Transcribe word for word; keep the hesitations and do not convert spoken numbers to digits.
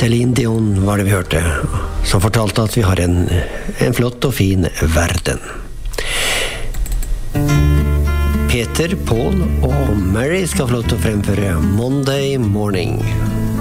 Celine Dion var det vi hørte, som fortalte at vi har en, en flott og fin verden. Peter, Paul og Mary skal få lov til å fremføre Monday Morning.